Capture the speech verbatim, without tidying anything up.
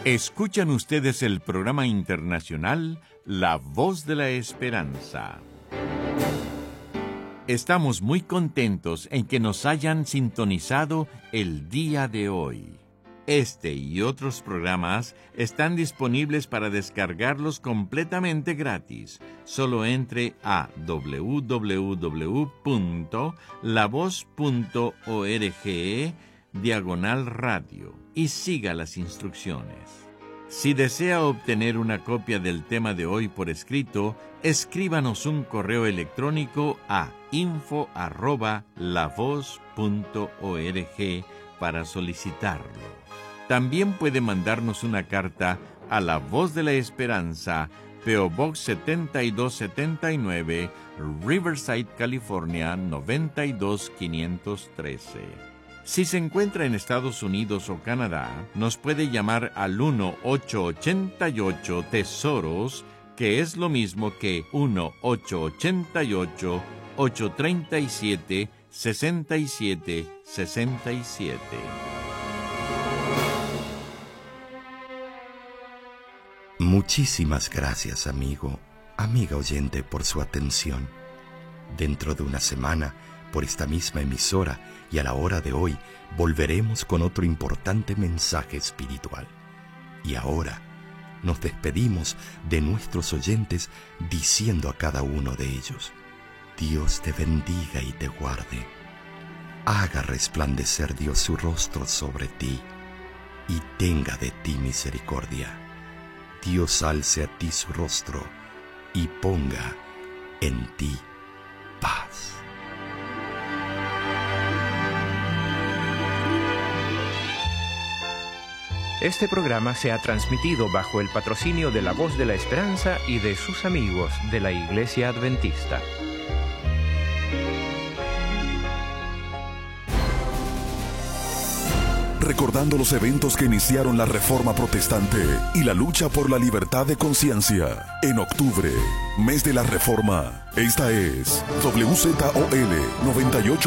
Escuchan ustedes el programa internacional La Voz de la Esperanza. Estamos muy contentos en que nos hayan sintonizado el día de hoy. Este y otros programas están disponibles para descargarlos completamente gratis. Solo entre a doble u doble u doble u punto la voz punto org diagonal radio y siga las instrucciones. Si desea obtener una copia del tema de hoy por escrito, escríbanos un correo electrónico a info arroba la voz punto org para solicitarlo. También puede mandarnos una carta a La Voz de la Esperanza, P O Box setenta y dos setenta y nueve, Riverside, California, noventa y dos quinientos trece. Si se encuentra en Estados Unidos o Canadá, nos puede llamar al uno ocho ocho ocho tesoros, que es lo mismo que uno ocho ocho ocho, ocho tres siete, seis siete seis siete. Muchísimas gracias, amigo, amiga oyente, por su atención. Dentro de una semana, por esta misma emisora y a la hora de hoy, volveremos con otro importante mensaje espiritual. Y ahora nos despedimos de nuestros oyentes diciendo a cada uno de ellos: Dios te bendiga y te guarde. Haga resplandecer Dios su rostro sobre ti y tenga de ti misericordia. Dios alce a ti su rostro y ponga en ti paz. Este programa se ha transmitido bajo el patrocinio de La Voz de la Esperanza y de sus amigos de la Iglesia Adventista. Recordando los eventos que iniciaron la Reforma Protestante y la lucha por la libertad de conciencia. En octubre, mes de la Reforma, esta es W Z O L noventa y ocho